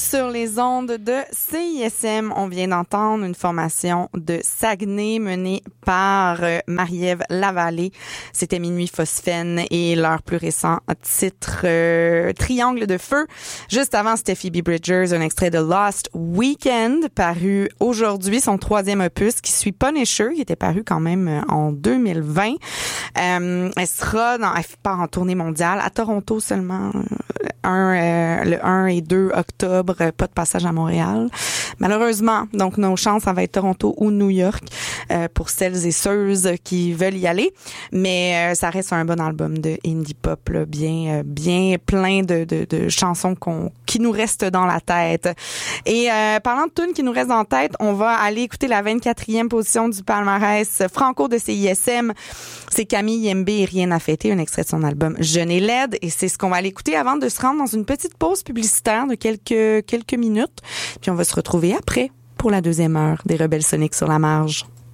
sur les ondes de CISM. On vient d'entendre une formation de Saguenay menée par Marie-Ève Lavallée. C'était Minuit Phosphène et leur plus récent titre Triangle de feu. Juste avant, c'était Phoebe Bridgers, un extrait de Lost Weekend, paru aujourd'hui, son troisième opus qui suit Punisher, qui était paru quand même en 2020. Elle part en tournée mondiale, à Toronto seulement, le 1 et 2 octobre, pas de passage à Montréal. Malheureusement, donc nos chances, ça va être Toronto ou New York pour celles et ceux qui veulent y aller. Mais ça reste un bon album de indie pop, là, bien plein de chansons qui nous restent dans la tête. Et parlant de tunes qui nous restent dans la tête, on va aller écouter la 24e position du palmarès franco de CISM. C'est Camille Yembe et Rien à fêter, un extrait de son album Jeune et laide. Et c'est ce qu'on va aller écouter avant de se rendre dans une petite pause publicitaire de quelques minutes. Puis on va se retrouver après pour la deuxième heure des Rebelles Soniques sur la marge.